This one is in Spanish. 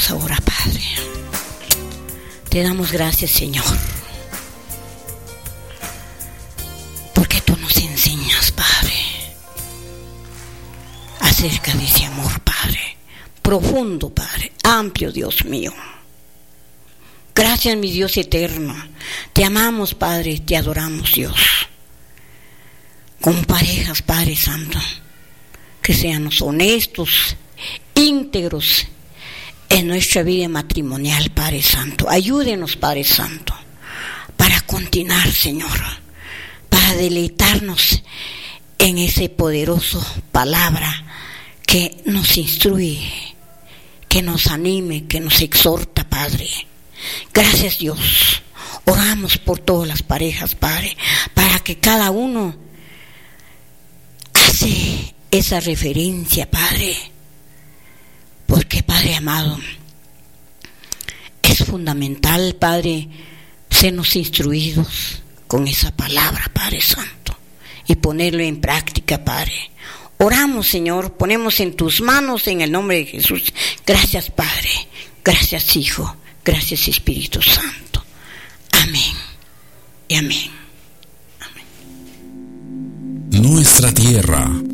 oramos ahora, Padre. Te damos gracias, Señor, porque tú nos enseñas, Padre, acerca de ese amor, Padre, profundo, Padre, amplio, Dios mío. Gracias, mi Dios eterno. Te amamos, Padre, te adoramos, Dios. Como parejas, Padre Santo, que seamos honestos, íntegros en nuestra vida matrimonial, Padre Santo. Ayúdenos, Padre Santo, para continuar, Señor, para deleitarnos en ese poderoso palabra que nos instruye, que nos anime, que nos exhorta, Padre. Gracias, Dios. Oramos por todas las parejas, Padre, para que cada uno hace esa referencia, Padre, porque, Padre amado, es fundamental, Padre, sernos instruidos con esa palabra, Padre Santo, y ponerlo en práctica, Padre. Oramos, Señor, ponemos en tus manos en el nombre de Jesús. Gracias, Padre. Gracias, Hijo. Gracias, Espíritu Santo. Amén y amén. Nuestra tierra,